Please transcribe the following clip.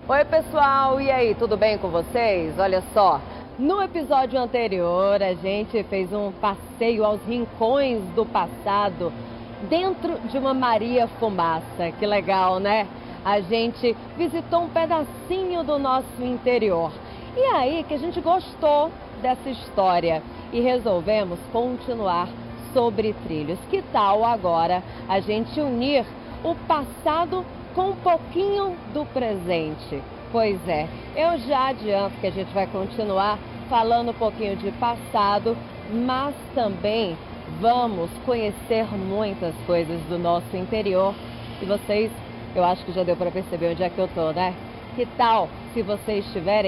Oi pessoal, e aí, tudo bem com vocês? Olha só, no episódio anterior a gente fez um passeio aos rincões do passado dentro de uma Maria Fumaça. Que legal, né? A gente visitou um pedacinho do nosso interior. E aí que a gente gostou dessa história e resolvemos continuar sobre trilhos. Que tal agora a gente unir o passado com um pouquinho do presente? Pois é, eu já adianto que a gente vai continuar falando um pouquinho de passado, mas também vamos conhecer muitas coisas do nosso interior. E vocês, eu acho que já deu para perceber onde é que eu tô, né? Que tal se vocês estiverem